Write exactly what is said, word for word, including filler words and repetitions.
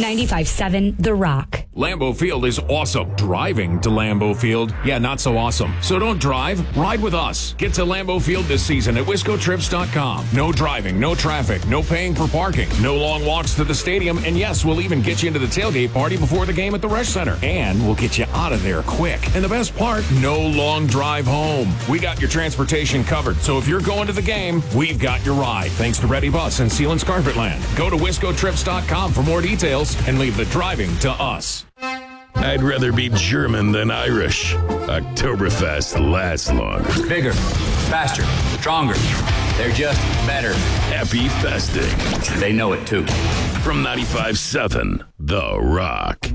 ninety-five point seven The Rock. Lambeau Field is awesome. Driving to Lambeau Field, yeah, not so awesome. So don't drive, ride with us. Get to Lambeau Field this season at wisco trips dot com. No driving, no traffic, no paying for parking, no long walks to the stadium, and yes, we'll even get you into the tailgate party before the game at the Resch Center. And we'll get you out of there quick. And the best part, no long drive home. We got your transportation covered, so if you're going to the game, we've got your ride. Thanks to Ready Bus and Sealands Carpetland. Go to wisco trips dot com for more details and leave the driving to us. I'd rather be German than Irish. Oktoberfest lasts longer. Bigger, faster, stronger. They're just better. Happy festing. They know it too. From ninety-five point seven The Rock.